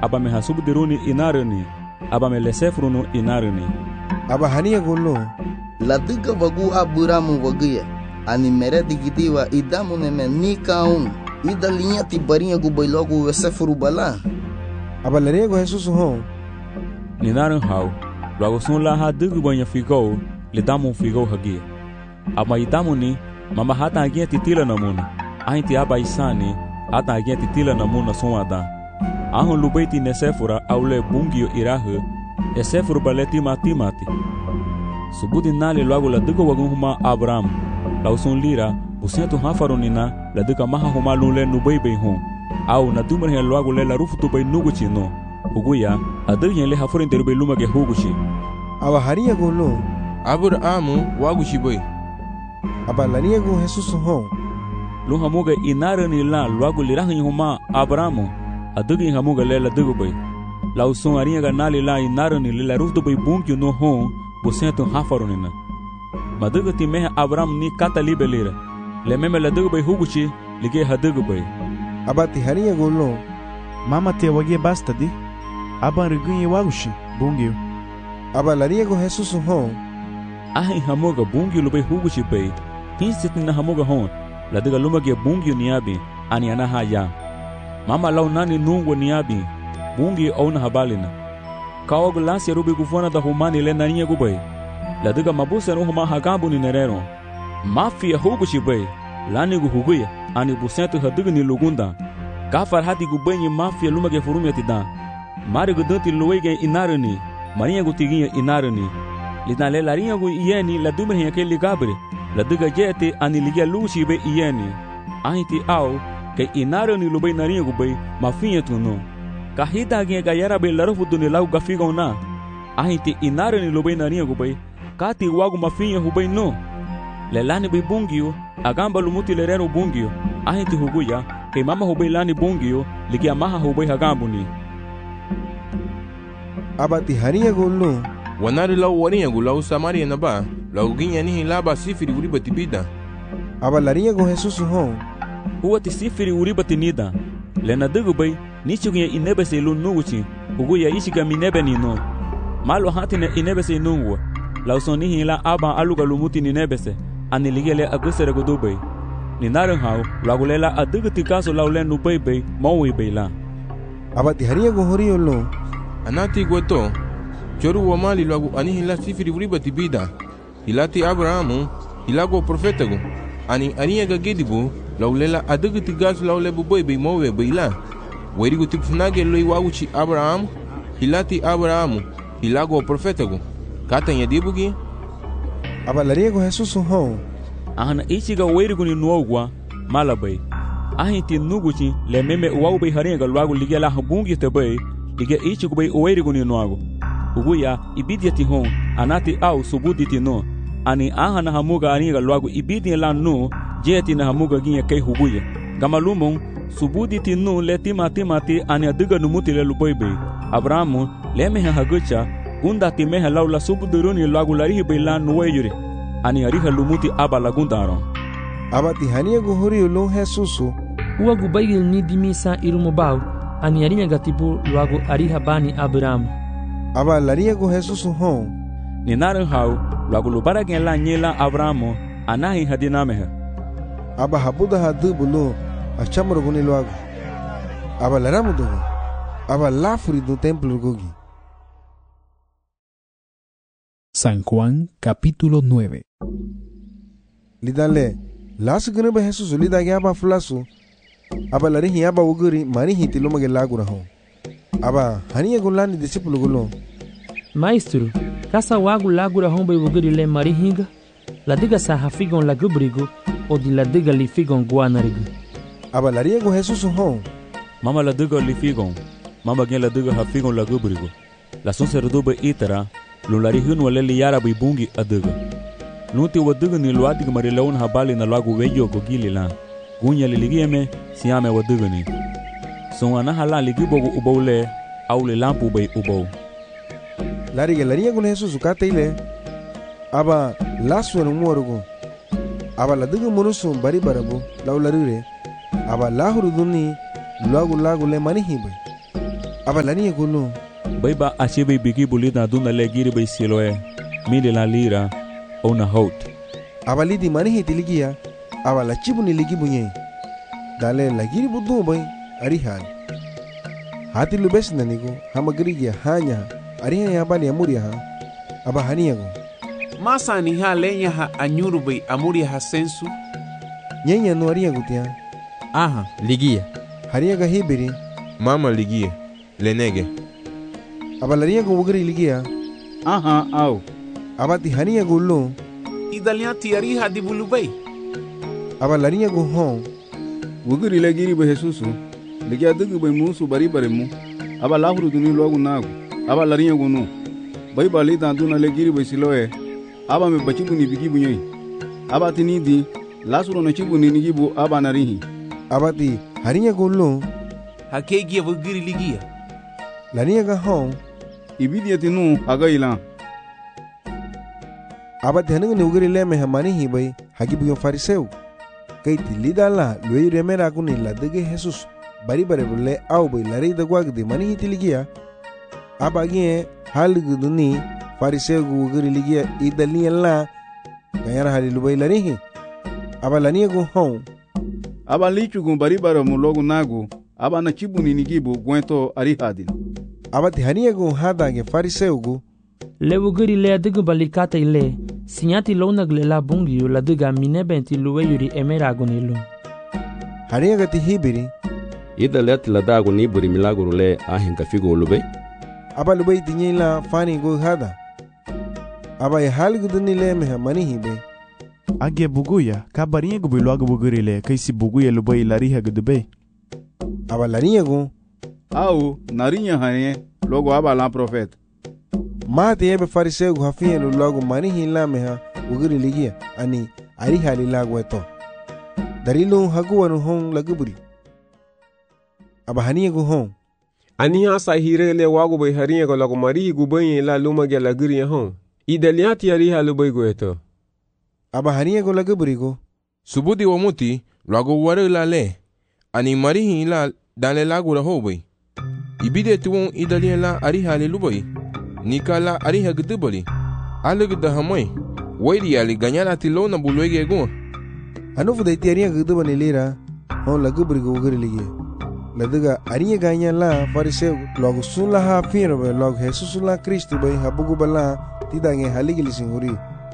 aba me hasubudiruni inarani, aba me lesefrunu inarani. Aba hania golo. Latuka bagu aburamu baguya. Ani meredi gidiwa idamu neme nikaun. Ida linha tibarinha gu bailogu lesefru bala. Aba larego Jesus ho. Ninaran hau, logo sun la ha dugu banha ficou, le damu ficou hagi. Aba idamu ni, mama hata agia titila namuna. Ainti aba isani, hata agia titila namuna sunada. Ahun lubaiti nesefura aule bungio irahu, esefuru baleti mati. Subudi nali logo la dugu wagun huma Abraham. Lausun lira, busentu hafarunina, la duga maha huma lule nubei hum. Au na dumar he logo le la rufutu bai nuguchi no. Huguya, adugyen le hafurin derube lumage huguchi. Aba haria golo. Abrahamu waguchi bai. Aba lania go Jesus ho. Luhamuga inarani la logo lirahin huma Abrahamu. Adugyen hamuga le la dugu bai. Lausun arinha ga nali la inarani le la rufutu bai bunkyo no hum, busentu hafarunina. Maduga ti meha Abraham ni kata libelira. Le meme la dugu bai huguchi, lige hadugu bai. Aba ti haria golo. Mama te wagie basta di. Aba rigunye wagushi, bungyo. Aba laria go Jesus ho. Ahin hamuga bungyo lubai huguchi bai. Tinsit na hamuga hon. La duga lumage bungyo niabi, ani anaha ya. Mama lau nani nungo niabi, bungyo au na habalina. Kaogu lansi rubi gufona da humani le naniya gubai. La duga mabusa no huma hagambu ni nerero. Mafia huguchi bai. Lani gu huguya, ani busentu haduga ni lugunda. Kafar hati gubanyi mafia lumage furumi atida. Mari gudanti luwege inarani, marinha gu tiginha inarani. Lidna le larinha gu ieni la dumre heke ligabre. La duga jete ani ligia luchi be ieni. Ahiti au, ke inarani lubai narinha gu bai, mafinha tu no. Kahita ginha gayara be larufu duni lau gafiga una. Ahiti inarani lubai narinha gu bai, kati wagu mafinha hubai no. Le lani bai bungio, agamba lumuti lerero bungio. Ahiti huguya, ke mama hubai lani bungio, ligia maha hubai hagambu ni. Aba ti haria golo. Wanari lau warinha gu lau Samaria na ba, lau ginha nihi laba sifiri uriba tibida. Aba laria go Jesus ho. Huwa ti sifiri uriba tinida. Lena dugu bai, nichugunya inebese ilu nuguchi, huguya ishiga minebe ni no. Malo hatine inebese inungwa. Lau son nihi la aba aluga lumuti ninebese, ani ligele agusere gu dubai. Ni naran hau, lagu lela adugu tikaso lau le nubai bai, maui bai la. Aba ti haria go horio lo. Anati gweto, choru wa mali lagu ani hila sifiri uriba tibida. Hilati Abrahamu, hilago profeta gu. Ani arinha ga gedibu, lau lela adugu tikaso lau le bubai bai maui bai la. Werigu tikfunage loi waguchi Abrahamu, hilati Abrahamu, hilago profeta gu. Kata nya dibugi? Aba laria go Jesus ho. Ahana ichiga werigu ni nuogwa, malabai. Ahinti nuguchi, le meme uau bai haringa luagu ligia la habungi te bai, ligia ichigu bai werigu ni nuagu. Uguya, ibidia ti hon, anati au subudi ti no. Ani ahana hamuga aringa luagu ibidia la no, jeti na hamuga ginya kei huguya. Gamalumon, subudi ti no le timati ani aduga numuti le lubai bai. Abrahamu, le meha hagucha, gunda ti meha laula subuduruni luagu larihi bai la nuweyuri. Ani ariha lumuti aba lagundaron. Aba ti hania go horio lo Jesus. Ua gubaigil ni dimisa irumobau, ani arinha gatibu luagu ariha bani Abraham. Aba laria go Jesus ho. Ni naran hau, luagu lubara gen la nyela Abrahamo, anahi hadinameha. Aba habuda hadubu lo, achamro guni luagu. Aba laramu dogo. Aba lafuri do templo gogi. San Juan capítulo 9. Lidale, lasu gane ba Jesus lidage aba fulasu. Aba larihi aba uguri marihi tilumage lagura ho. Aba hania gulani discípulo gulo. Maestro, kasa wagu lagura homba uguri le marihinga, la diga sa hafigon la gubrigo, o di la diga li figon guanarigo. Aba laria go Jesus ho. Mama la diga li figon, mama gen la diga hafigon la gubrigo. La son serdobe itara, lulari hunu leli yara bai bungi aduga. Nuti waduga ni luadig marilaun habali na lagu weyo go gili la. Gunya liligieme siame waduga ni. Son anahala ligibogu ubaule au le lampu bai ubau. Lariga laria go Jesus ukate ile. Aba lasu anu muarugo. Aba la diga munusu bari barabu lau larire. Aba lahuru duni lagu le manihi bai. aba larinha gulu Bai ba ache bai bigi bulida duna le giri bai siloe mili la lira ona hot. aba lidi manihi tiligia aba la chibuni ligi bunye dale la giri budu bai arihan hati lubes nanigo hamagrigia hanya ariha ya bani amuria ha aba haniago Masa ni ha lenya ha anyuru bai amuria ha sensu. nyenya no ariago tia Aha, ligia. hariaga hibiri Mama ligie, lenege. aba lariago wugri ligia Aha, au. aba ti haniago lu Idalia tiari ha di bulu bai. aba lariago hon Wugiri le giri be Jesusu. Ligia dugu be musu bari bare mu. Aba lahuru duni logu nagu. Aba larinya gunu. Bai bali dan duna le giri be siloe. Aba me bachibu ni bigi bunyoi. Aba tini di lasuro na chibu ni nigibu aba narihi. aba ti haniago lu Hakegi wugiri ligia. lariaga hon Ibidi tinu aga ilan. aba ti hanang ni wugri le me hamani bai hagibu fariseu kai ti lidala lui remera kuni la dege Jesus bari bare bulle au bai lari da gwag de mani hitiligia aba gie halgu duni fariseu wugri ligia idali la gayara halilu bai larihi aba lania go hon Aba lichu gun bari bare mu logu nagu. Aba na chibu ni nigibu gwento arihadin. aba ti hania go hada ge fariseu go Le wugiri le adigu balikata ile. Sinyati lona glela bungi la diga minebenti luwe yuri emerago nilu. hania ga ti hibiri Ida let la dago ni buri milagro le ahin ka figo lube. aba lubai tinyila fani go hada aba ya halgu duni le me mani hibe Age buguya, kabarinha gubilu aga bugurile, kaisi buguya lubai lariha gudube. aba lania go Au, narinya hanye. Logo aba la profeta. mate ebe fariseu go hafia lu logo mani hila me ha wugri ligia ani ari hali lago eto darilu haguanu hon laguburi aba hania go hon Ani ha sa hirele wago bai haringa ko lago mari gubai la luma ge lagiri hon. Idaliati ari halu bai go eto. aba hania go laguburi go Subudi wa muti, lago ware la le. Ani marihi la dale lago la hobai. Ibide tuwon idalien la ariha le lubai. Nika la ariha gdubali. Alig da hamai. Wairi ali ganyala tilona bulwege go. anufu da tiaria gudubani lira hon laguburi go wugri ligia ladiga aria ganya la fariseu logo sun la ha firo be logo Jesus la Cristo bai habugu bala tidange haligili singuri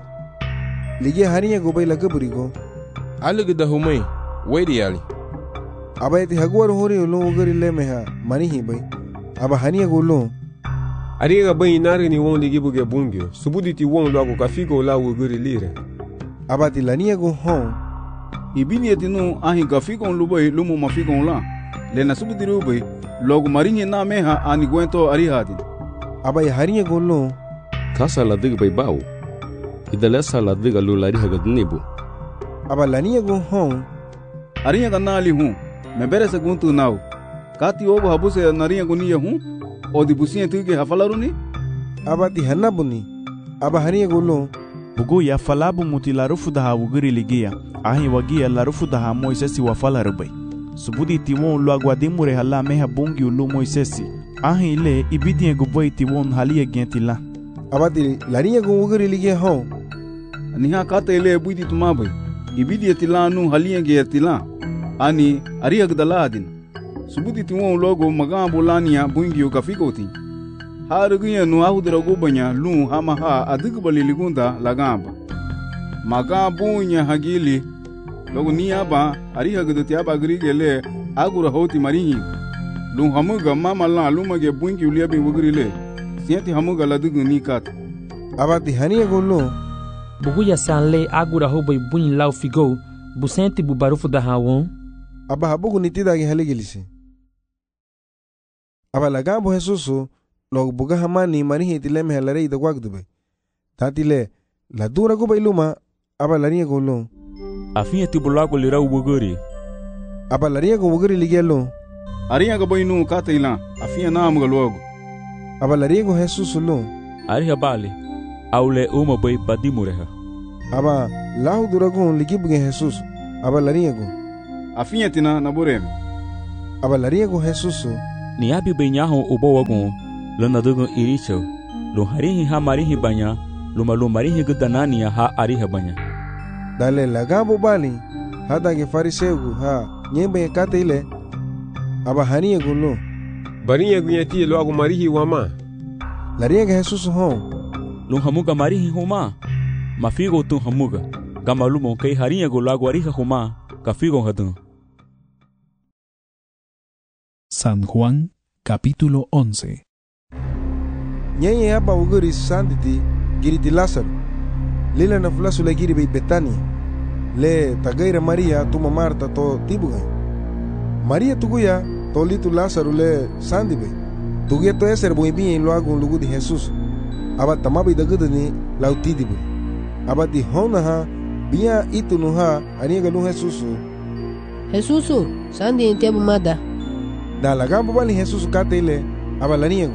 ligia hania go bai laguburi go Alig da humai. Wairi ali. aba ti haguar hori lo wugri le me ha mani hi bai aba hania go lo Ariga bai nari ni won ligi buge bungyo. Subudi ti won lago ka figo la wugiri lire. aba ti lania go hon Ibidi tinu ahin ka figon lubai lumu mafigon la. Le na subudi rubai. Logo marinye na meha ani gwento arihadin. aba ya hania go lo Kasa la dig bai bau. Ida lesa la dig alu lariha gadnibu. aba lania go hon Arinya kanali hu. Me bere seguntu nau. Kati obo habuse narinya guniya hu. Odi busiye tuge hafalaruni. aba ti hanabuni aba hania go lo Buguya falabu mutilarufu daha wugiri ligia. Ahi wagia larufu daha Moisesi wafala rubai. Subudi tiwon lu aguadimure hala meha bungi ulu Moisesi. Ahi ile ibidie gubai tiwon halia gentila. aba ti lania go wugri ligia hon Niha kata ile buiti tumabai. Ibidi tilanu halia getila. Ani ariya gdaladin. Subudi tiwon logo magambo lania bungi ukafigoti. Harugunya nu ahudra gubanya lu hama ha adigbali ligunda lagamba. Magabunya hagili logo niaba ariha gdoti aba grigele agura hoti marihi. Lu hamuga mama la lumage bungi uliabi wugrile. Siati hamuga ladugu nikat. aba ti hania go lo Buguya sanle agura hobai bunyi lau figo. Busenti bubarufu da hawon. aba habugu nitidagi haligilisi aba lagambo Jesusu logo buga hamani marihi tileme halare ida gwagdube tatile la dura go bai luma aba lania go lo Afia ti bulago lira wugiri. aba lania go wugri ligia lo Ariya ga bainu kata ila afia na amuga logo. aba lania go Jesusu lo Ariha bali. Aule uma bai badimureha. aba lahu dura go ligibuge Jesusu aba lania go Afia tina na burem. aba lania go Jesusu ni abi benyaho ubowagun lana dugun iricho lo harihi ha marihi banya lo marihi gudanania ha ariha banya dale lagabo bali hada ge fariseu ha nyembe katile aba haniye gulu bariye gunyati lo agu marihi wama laria ge Jesus hon lo hamuga marihi homa mafigo tu hamuga gamalumo kai hariye gulu agu ariha homa kafigo hadun. San Juan, capítulo 11. Nyenye hapa uguri sanditi giriti Lázaro. Lila na fulasu le giri bei Betania. Le tagaira Maria tuma Marta to tibuga. Maria tuguya to litu Lázaro le sandi bei. Tuguya to eser boi bien lo hago un lugu de Jesús. Aba tamabi dagudani lautidi bei. Aba di hona ha bia itu nuha aniga lu Jesús. Jesús, sandi entiabu mada. Da lagambo bali Jesus katele aba laniego.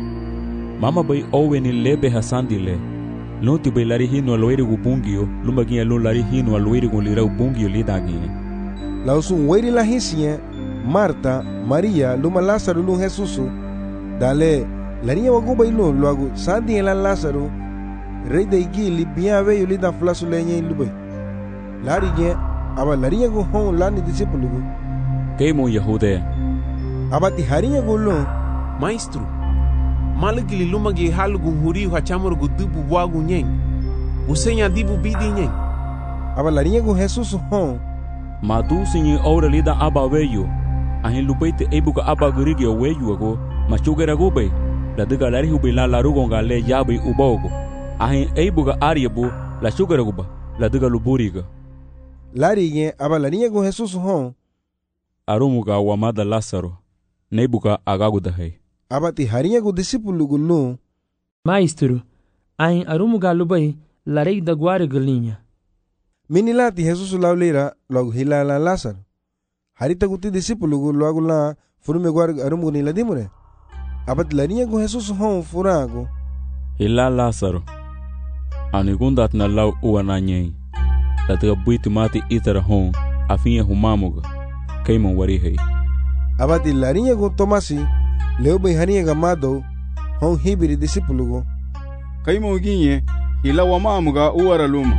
Mama bai owe ni lebe hasandi le. Lonti bai lari hino aloiri gu bungio, lumagia lo lari hino aloiri gu lirau bungio lidagi. La usun weiri la hisie, Marta, Maria, luma Lázaro lu Jesus. Dale, laria wagu bai lo agu sandi la Lázaro. Rei de igili bia veyo lida flasu lenye lubai. Lari ge aba laria gu hon lani discípulo gu. Keimo Yahudea. Abati harinya gulu maestro malagili lumagi halugu huri hachamur gu dubu wagu nyeng usenya dibu bidi nyeng aba larinya gu Jesus hon madu sinyi ora lida aba weyo ahin lupaite ebuka aba gurigi weyo go machugera go be la diga lari hu bila la rugo ngale yabi ubogo ahin ebuka aribu la sugera go la diga luburiga lari ge aba larinya gu Jesus hon arumuga wamada Lázaro Nebuka agagudahai. Abati harinya gu discípulo gulu. Maestro, ain arumuga lubai larei da guare galinha. Minilati Jesus laulira logo hilala Lázaro. Harita guti discípulo gu logo la furume guare arumu ni ladimure. Abati larinya gu Jesus hon furago. Hilala Lázaro. Anigundat na lau uananyei. Latiga buiti mati itara hon afinha humamuga. Kaimon warihei. Abati larinya gu Tomasi leo bai harinya gamado hon hibiri discípulo gu kaimo ginye hila wamamuga uara luma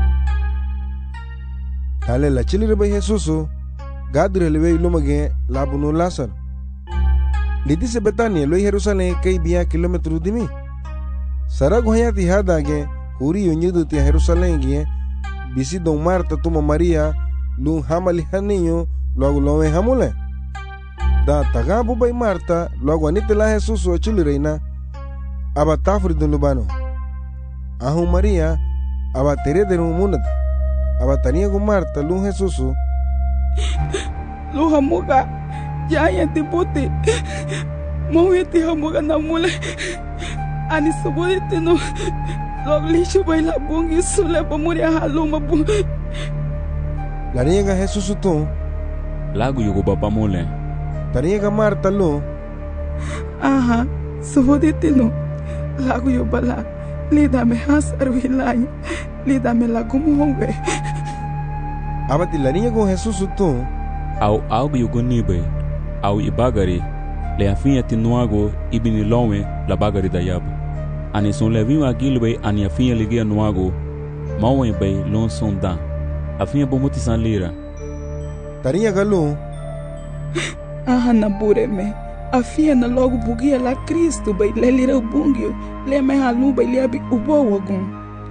tale la chilire bai Jesus gadre lewe luma ge labuno Lázaro lidise Betania lo Jerusalén kai bia kilometro dimi sarago hayati hada ge huri yonyudu ti Jerusalén ge bisi don Marta tuma Maria lun hamali haninyo lo lowe hamule da tagabu bai Marta logo anite la Jesus o chilireina aba tafri dun lubano ahu Maria aba tere de munad aba tania gu Marta lu Jesus lu hamuga ya tiputi moheti hamuga namule ani subodite no loglisho bai la bungi sule pamuria haluma bu la niega Jesus tu lagu yugo baba mule taniega Marta lo aha subodite no lagu yo bala lida me hasar wilanya lida me lagu muwe abati la niega Jesus tu au yugo nibe au ibagari le afinha tinuago ibini lowe la bagari da yaba ani son levinho agilbe ani afinha ligia nuago mawe bay lon sonda afinha bomuti san lira tarinha galo aha na bureme afia na logo bugia la Cristo bay le lira bungio le me halu bay le abi ubowagun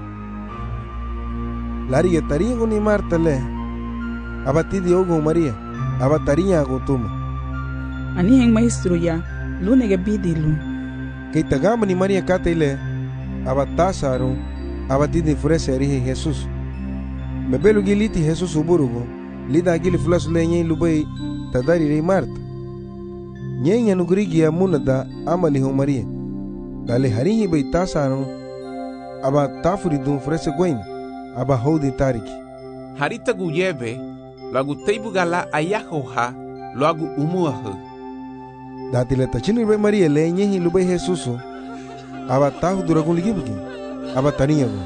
lari tarinha go ni Marta le abati diogo Maria abatarinha go tuma ani heng maestro ya lune ga bidilu kay tagama ni Maria katele abatasaro abati de frese rihe Jesus mebelu giliti Jesus uburugo lida gili flash lenye lubai tadari re Marta nyenya nugrigia munada amali ho Maria dale harihi bai tasaro aba tafuri dun frese goin aba hodi tariki harita guyebe lagu teibugala ayahoha lagu umuahu dati le tachini bai Maria le nyehi lubai Jesus aba tahu duragun ligibuki aba taniya go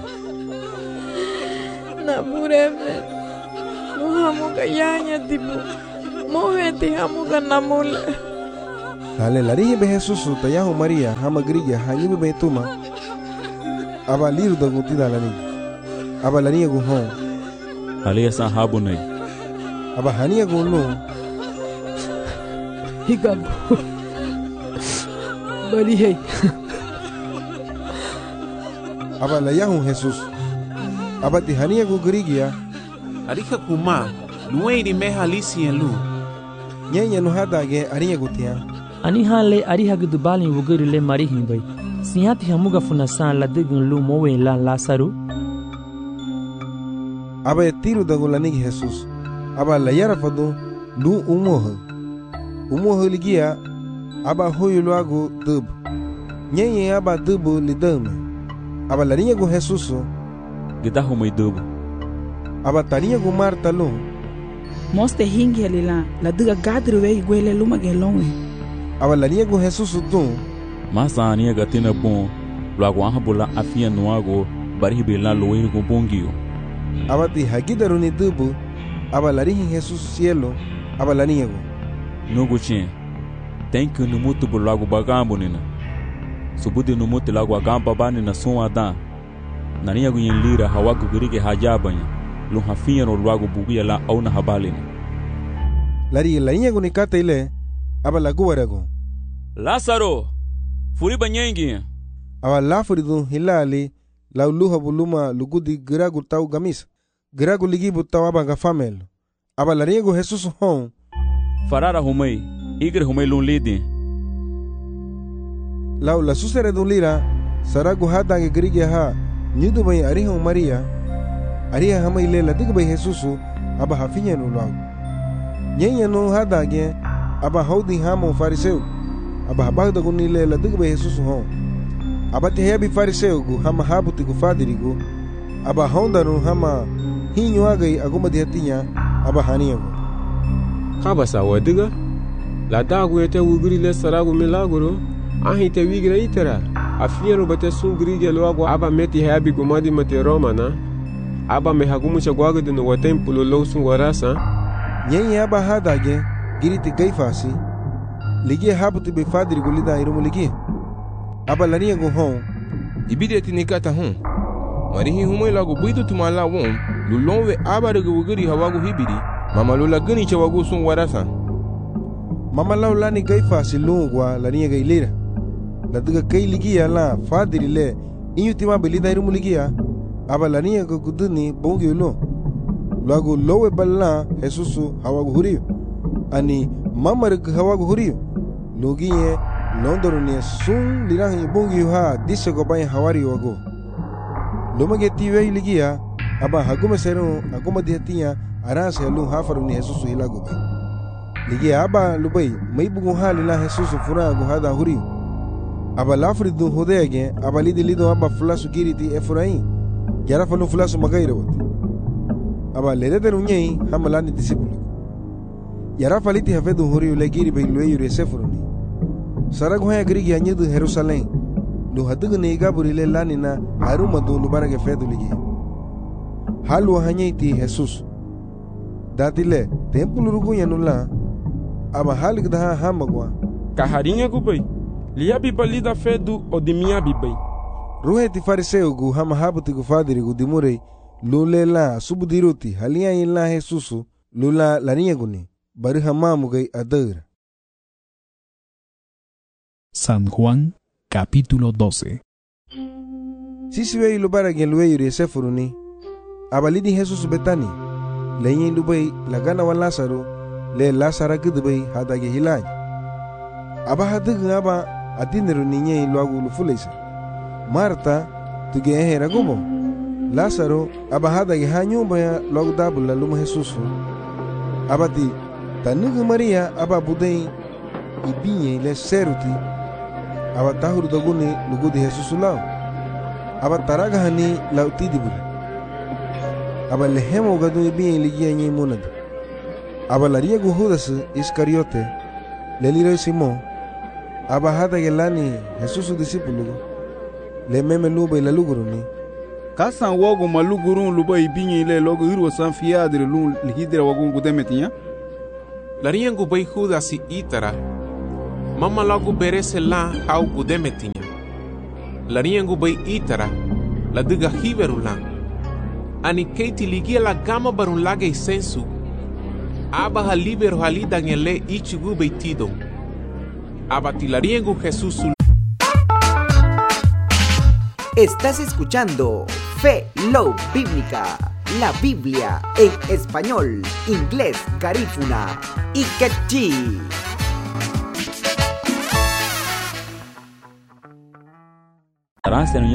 na bureme muhamuga yanya tibu moheti hamuga namule Lale larihi be Jesus tayahu Maria hama grigia hanyi be tuma. Aba liru da gutida lani. Aba lani gu hon. Hale sa habu nai. Aba hani gu no. Higabu. Bali hey. Aba layahu Jesus. Aba ti hani gu grigia. Arika kuma, lueiri me halisi en lu. Nyenya no hadage ariya gutia. Ani hale ari hagdu balin wugurile marihin bai. Sihati hamuga funasa la digun lu mowe la Lasaru. Aba tiru dagulani Jesus. Aba layara fado lu umoh. Umoh ligia aba hoyulu agu dub. Nyenya aba dubu lidame. Aba larinya gu Jesus. Gita humai dubu. Aba tarinya gu Marta lu. Moste hingi alila la diga gadru we gwele luma gelonwe. Aba larinya gu Jesus tu. Masa ania gatina bon. Luagu ahabula afia nuago barihi la loiri gu bongio. Aba ti hagidaru ni dubu. Aba larihi Jesus cielo. Aba larinya gu. Nugu chen. Tenki numutu bu lagu bagambo nina. Subudi numutu lagu agamba bani na sunwa dan. Nania gu yin lira hawagu girige hajabanya. Lu hafia no lagu bugia la au na habalini. Lari larinya gu ni kata ile. Aba lagu waragu. Lazaro! Furiba nyengi. Aba lafuridu hilali. Lau luha buluma lugudi giragu tau gamis. Giragu ligi butau aba gafamel. Aba larinya gu Jesus hon. Farara humei. Igre humei lun lidi. Lau la susere dun lira. Saragu hadange girige ha. Nyudu bai ariha Maria. Ariha hama ile la dig bai Jesusu. Aba hafinya no lau. Nyenya no hadange. Aba haudi hama fariseu. Aba habagda gun ile la dig bai Jesusu hon. Aba te hebi fariseu gu hama habuti gu fadirigu. Aba honda no hama hinyo agai aguma dihatinya. Aba haniya gu. Kaba sa wadiga? La dagu ete wugri le saragu milagro. Ahi te wigra itera. Afiero bate sungri ge loago aba meti hebi gumadi mate Roma na. Aba me hagumu chagwaga de no watempulo lo sun warasa. Nyenye aba hadage giriti gaifasi. Ligi habuti be fadri gulida irumu ligi. Aba lania go hon. Ibide tinikata hon. Marihi humoi lagu buidu tumala won. Lulonwe aba de wugri hawagu hibidi. Mama lula gani chawagu sun warasa. Mama laulani gaifasi lungwa lania gailira. La diga kai ligia la fadri le inyutima belida irumu ligia. Aba lania go guduni bongi ulo. Lagu lowe balla Jesusu hawagu huriyo. Ani mama rig hawagu huriyo. Lugie londoro ni sun lirahi bongi ha dise go bay hawari wago. Lomage tiwe ligia aba hagume seru aguma dihatia arase lu hafaru ni Jesusu ilago bay. Ligia aba lubai mai bugu hali la Jesusu fura go hada huriyo. Aba lafri du hodege aba lidi lido aba fulasu giriti Efraim. Yara falu fulasu magaira wati. Aba lerede runyei hamalani disipulu. Yara faliti hafedu huriyo legiri bay lueyu resefuruni. Saragu haya girigi anyedu Jerusalem. Lu hadugu ne igaburi le lanina haruma du lubarage fedu ligi. Halu hanyeiti Jesus. Datile tempulu rugunya nula. Aba halik daha hamagwa. Kaharinha gubai. Lia bibalida fedu o dimia bibai. Ruhe ti fariseu gu hama habuti gu fadiri gu dimurei. Lule la subudiruti halia in la Jesusu. Lula laniya guni. Bari hamamu gai adara. San Juan, capítulo 12. Sisi wei lubara gen luei resefuruni. Abalidi Jesus betani. Lenyin lubai lagana wa Lazaro. Le Lazara gudbai hadage hilaj. Aba hadugu aba adineru ninye luagu lufuleisa. Marta tuge ehera gumo. Lazaro aba hadage hanyumba ya luagu dabula luma Jesusu. Abati tanugu Maria aba budei ibinye le seruti. Aba tahuru daguni lugudi Jesusu lao. Aba taraga hani lauti dibuli. Aba lehemo gadu ibinye ligia nye monadu. Aba laria gu Judas Iscariote leliro Simon. Aba hada gelani Jesusu disipulu. Le meme luba ila luguruni. Kasan wogo malugurun luba ibinye ile logo irwa san fiadre lun lihidra wagun gudemetinya. Larian gubai Judas itara. mama logo berese la hau gudemetinya. Lariengu bay itara, la diga hiberulang. Ani keiti ligia la gama barun lage sensu. Aba ha libero halida ngele ichigu bay tidong. Aba tilariengu Jesús. Estás escuchando Fe Love Bíblica, la Biblia en español, inglés, garífuna y quechí. Gracias,